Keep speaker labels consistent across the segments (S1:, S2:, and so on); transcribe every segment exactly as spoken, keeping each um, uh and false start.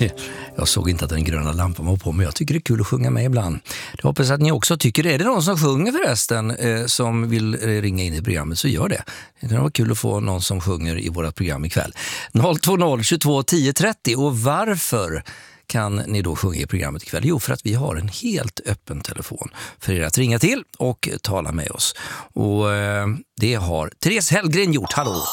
S1: Jag såg inte att den gröna lampan var på, men jag tycker det är kul att sjunga med ibland. Jag hoppas att ni också tycker det. Är det någon som sjunger förresten eh, som vill eh, ringa in i programmet, så gör det. Det kan vara kul att få någon som sjunger i vårt program ikväll. noll två noll tjugotvå tio trettio. Och varför kan ni då sjunga i programmet ikväll? Jo, för att vi har en helt öppen telefon för er att ringa till och tala med oss. Och eh, det har Therese Hellgren gjort. Hallå!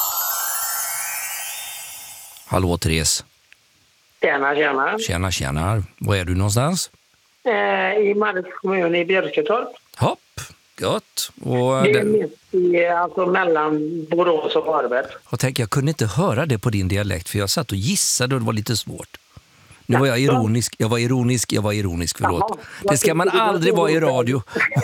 S1: Hallå Therese.
S2: Tjena, tjena.
S1: Tjena, tjena. Var är du någonstans?
S2: Eh, I Marks kommun i Björketorp.
S1: Hopp, gott. Och
S2: det är
S1: den...
S2: mitt i, alltså mellan Borås och Varberg.
S1: Jag tänker, jag kunde inte höra det på din dialekt, för jag satt och gissade och det var lite svårt. Nu var jag ironisk, jag var ironisk, jag var ironisk, förlåt. Jaha, det ska man aldrig vara i radio.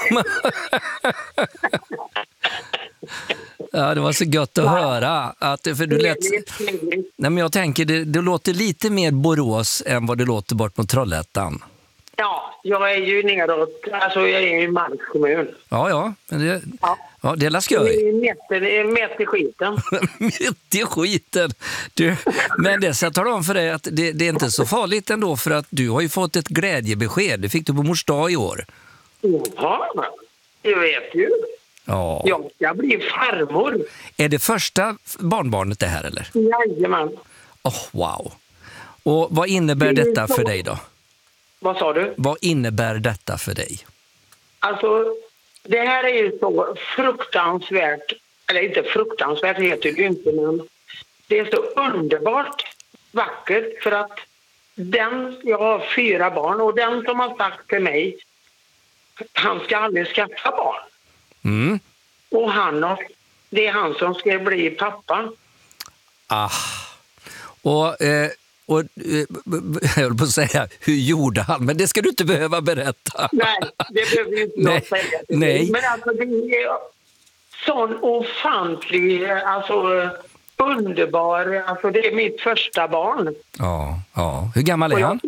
S1: Ja, det var så gött att höra. Att, för du lät... Nej, men jag tänker, det, det låter lite mer Borås än vad det låter bort mot Trollhättan.
S2: Ja, jag är ju neråt, alltså jag är i Marks kommun.
S1: Ja, ja, men det,
S2: ja.
S1: Ja, det är skoj.
S2: Det är mätt i skiten.
S1: Mätt i skiten. Du, men det så tar de för dig att det, det är inte så farligt ändå, för att du har ju fått ett glädjebesked. Det fick du på mors dag i år.
S2: Ja, jag vet ju.
S1: Ja.
S2: Jag ska bli farmor.
S1: Är det första barnbarnet det här, eller?
S2: Jajamän.
S1: Oh, wow. Och vad innebär det detta för dig då?
S2: Vad sa du?
S1: Vad innebär detta för dig?
S2: Alltså, det här är ju så fruktansvärt, eller inte fruktansvärt heter det inte, men det är så underbart vackert, för att den, jag har fyra barn, och den som har sagt till mig, han ska aldrig skaffa barn.
S1: Mm.
S2: Och han har, det är han som ska bli pappa.
S1: Ah. Och, eh, och eh, jag vill på säga, hur gjorde han? Men det ska du inte behöva berätta.
S2: Nej, det behöver inte jag säga.
S1: Nej.
S2: Men alltså det är sån ofantlig, alltså underbar, alltså det är mitt första barn.
S1: Ja, ja. Hur gammal är han?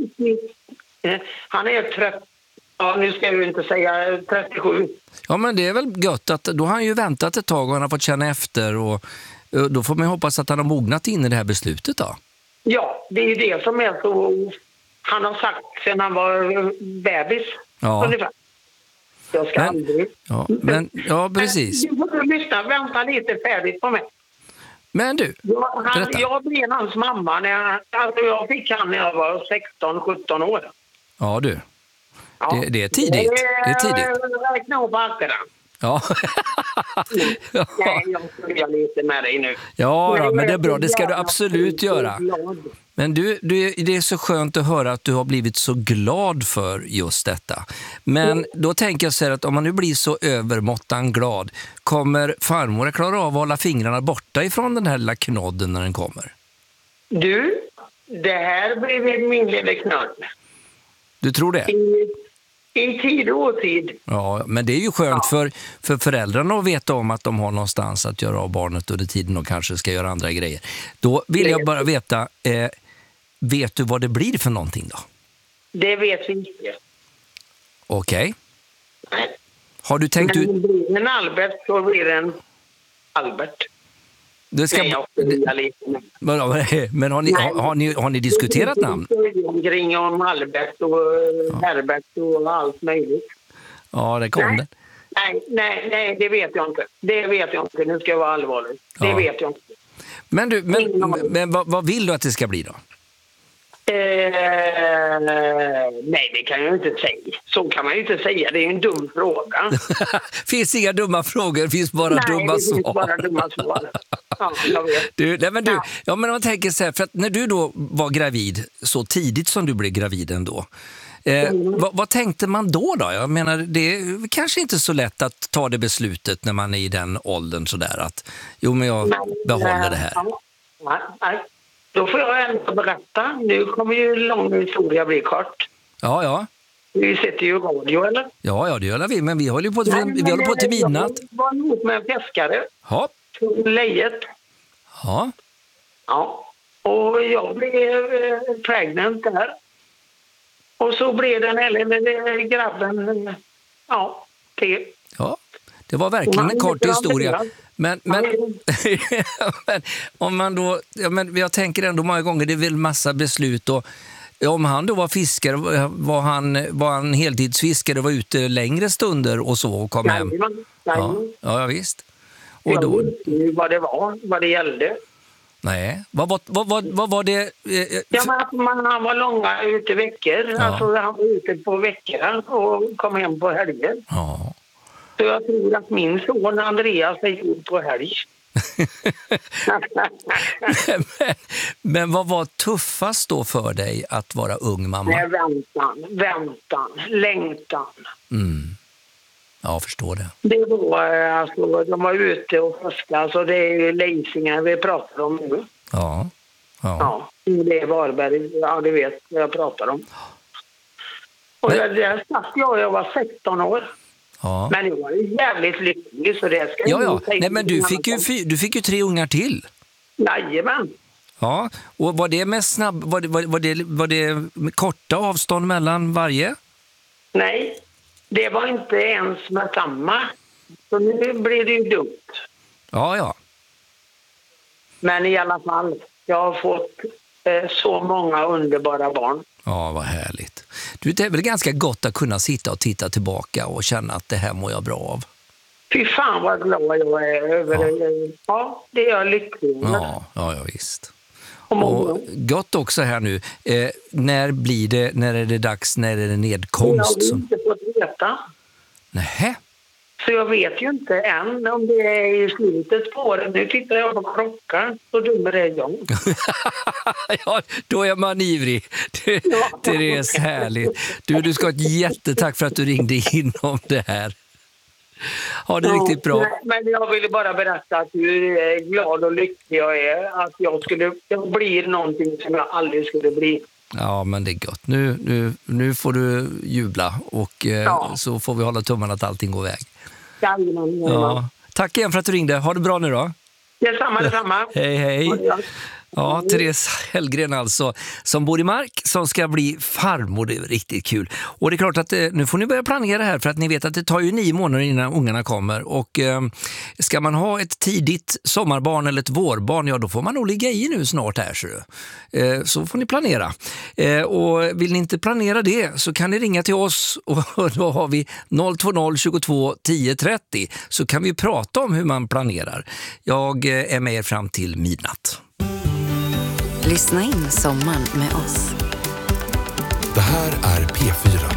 S2: Han är trettio. Ja, nu ska jag ju inte säga trettiosju.
S1: Ja, men det är väl gött att då har han ju väntat ett tag och han har fått känna efter, och då får man hoppas att han har mognat in i det här beslutet då.
S2: Ja, det är ju det som är så, han har sagt sedan han var bebis.
S1: Ja.
S2: Ungefär. Jag ska
S1: men,
S2: aldrig.
S1: Ja, men, ja, precis.
S2: Men, du får lyssna, vänta lite färdigt på mig.
S1: Men du,
S2: jag, han, jag blev hans mamma när jag, alltså jag fick han när jag var sexton sjutton år.
S1: Ja, du.
S2: Ja.
S1: Det, det är tidigt. Det är tidigt.
S2: Räkna upp allt det där.
S1: Ja.
S2: ja. Nej, jag skojar lite med dig nu.
S1: Ja, ja, men det är bra. Det ska du absolut göra. Men du, du, det är så skönt att höra att du har blivit så glad för just detta. Men då tänker jag så här att om man nu blir så övermåttan glad, kommer farmor att klara av att hålla fingrarna borta ifrån den här lilla knodden när den kommer?
S2: Du, det här blir min lilla knodd.
S1: Du tror det?
S2: I, i tid och otid.
S1: Ja, men det är ju skönt ja. för, för föräldrarna att veta om att de har någonstans att göra av barnet under tiden och kanske ska göra andra grejer. Då vill jag bara veta, eh, vet du vad det blir för någonting då?
S2: Det vet vi inte.
S1: Okej.
S2: Okay.
S1: Har du tänkt
S2: men
S1: ut...
S2: Men blir det en Albert så blir det en Albert.
S1: Det ska...
S2: Nej, jag får lite.
S1: Men har ni, har, har, ni, har ni diskuterat namn?
S2: Omkring om Albert och ja. Herbert och allt möjligt.
S1: Ja, det kom
S2: nej.
S1: det.
S2: Nej, nej, nej, det vet jag inte. Det vet jag inte. Nu ska jag vara allvarlig. Det ja. vet jag inte.
S1: Men du, men, men, men vad, vad vill du att det ska bli då?
S2: Eh, nej, det kan jag inte säga. Så kan man ju inte säga. Det är en dum fråga.
S1: Finns inga dumma frågor, det finns bara
S2: nej,
S1: dumma
S2: det
S1: svar.
S2: finns bara dumma svar. Ja, jag vet.
S1: Du, nej, men du,
S2: ja.
S1: ja, men man tänker så här, för att när du då var gravid, så tidigt som du blev gravid ändå, eh, mm. vad, vad tänkte man då då? Jag menar, det är kanske inte så lätt att ta det beslutet när man är i den åldern sådär att, jo men jag men, behåller det här.
S2: Ja, nej, nej. Då får jag ändå berätta. Nu kommer ju lång historia bli kort.
S1: Ja, ja.
S2: Vi sitter ju i radio, eller?
S1: Ja, ja, det gör vi. Men vi håller på, Nej, vi håller på till midnatt.
S2: Jag var ihop med en fiskare.
S1: Ja.
S2: Lejet.
S1: Ja.
S2: Ja. Och jag blev eh, pregnant där. Och så blev den eller grabben, ja, till.
S1: Ja, det var verkligen en kort historia. Men, men, men om man då, ja, men jag tänker ändå många gånger, det är väl massa beslut och Om han då var fiskare, var han, var han heltidsfiskare och var ute längre stunder och så och kom
S2: Nej,
S1: hem?
S2: man,
S1: Ja, ja, visst. Och
S2: jag
S1: då,
S2: visste ju vad det var, vad det gällde.
S1: nej, vad, vad, vad, vad, vad var det? Eh,
S2: Ja, men att man, han var långa ute veckor.
S1: Ja.
S2: Alltså han var ute på veckorna och kom hem på helger.
S1: ja.
S2: Så jag tror att min son Andreas är gjord på helg.
S1: men, men vad var tuffast då för dig att vara ung mamma?
S2: Nej, väntan, väntan, längtan.
S1: Mm. Ja, jag förstår det.
S2: Det var alltså, de var ute och fiskade, så det är ju Leisingar vi pratar om nu.
S1: Ja. Ja.
S2: Ja, det är Varberg, ja du vet vad jag pratar om. Och
S1: Men-
S2: där, där satt jag, jag var sexton år.
S1: Ja.
S2: Men jag var ju jävligt lycklig så det ska
S1: Ja, ja.
S2: inte säga
S1: Nej, men du
S2: något
S1: fick, ju,
S2: annat.
S1: fy- du fick ju tre ungar till.
S2: Jajamän.
S1: Ja, och var det med snabb, var det, var, var det, var det med korta avstånd mellan varje?
S2: Nej, det var inte ens med samma. Så nu blir det ju dumt.
S1: Ja, ja.
S2: Men i alla fall, jag har fått eh, så många underbara barn.
S1: Ja, vad härligt. Du, det är väl ganska gott att kunna sitta och titta tillbaka och känna att det här mår jag bra av.
S2: Fy fan vad glad jag är över
S1: Ja.
S2: det. Ja, det är jag lycklig med.
S1: Ja, ja, ja visst.
S2: Och många.
S1: Och gott också här nu. Eh, när blir det, när är det dags, när är det
S2: Jag
S1: nedkomst?
S2: har
S1: Som...
S2: inte fått veta.
S1: Nähä?
S2: Så jag vet ju inte än om det är i slutet på året. Nu tittar jag på klockan, så dum är jag.
S1: Ja, då är man ivrig. Det, Therese, härligt. Du, du ska ha ett jättetack för att du ringde in om det här. Ha det riktigt bra.
S2: Nej, men jag ville bara berätta att hur eh, glad och lycklig jag är. Att jag, skulle, jag blir någonting som jag aldrig skulle bli.
S1: Ja, men det är gott. Nu, nu, nu får du jubla och eh,
S2: Ja.
S1: så får vi hålla tummarna att allting går väg.
S2: Jajamän, jajamän.
S1: Ja. Tack igen för att du ringde. Ha det bra nu då.
S2: Detsamma, detsamma.
S1: Hej, hej.
S2: Ja.
S1: Ja, Therese Hellgren alltså, som bor i Mark, som ska bli farmor. Det är riktigt kul. Och det är klart att eh, nu får ni börja planera här, för att ni vet att det tar ju nio månader innan ungarna kommer. Och eh, ska man ha ett tidigt sommarbarn eller ett vårbarn, ja då får man nog ligga i nu snart här. Så, eh, så får ni planera. Eh, och vill ni inte planera det så kan ni ringa till oss, och då har vi noll två noll tjugotvå tio trettio, så kan vi prata om hur man planerar. Jag eh, är med er fram till midnatt.
S3: Lyssna in sommaren med oss.
S4: Det här är P fyra.